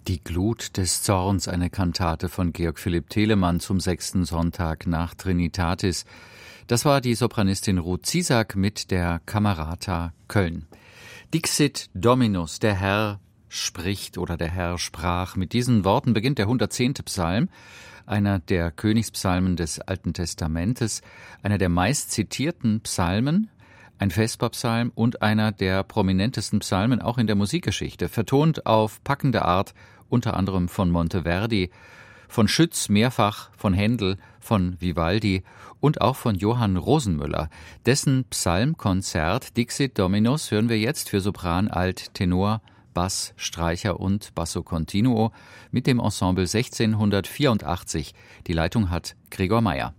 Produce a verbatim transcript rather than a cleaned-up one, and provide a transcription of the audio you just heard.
Die Glut des Zorns, eine Kantate von Georg Philipp Telemann zum sechsten Sonntag nach Trinitatis. Das war die Sopranistin Ruth Ziesak mit der Camerata Köln. Dixit Dominus, der Herr spricht oder der Herr sprach. Mit diesen Worten beginnt der hundertzehnte Psalm, einer der Königspsalmen des Alten Testamentes, einer der meistzitierten Psalmen, ein Vesperpsalm und einer der prominentesten Psalmen auch in der Musikgeschichte, vertont auf packende Art, unter anderem von Monteverdi, von Schütz mehrfach, von Händel, von Vivaldi und auch von Johann Rosenmüller. Dessen Psalmkonzert Dixit Dominus hören wir jetzt für Sopran, Alt, Tenor, Bass, Streicher und Basso Continuo mit dem Ensemble sechzehnhundertvierundachtzig. Die Leitung hat Gregor Meyer.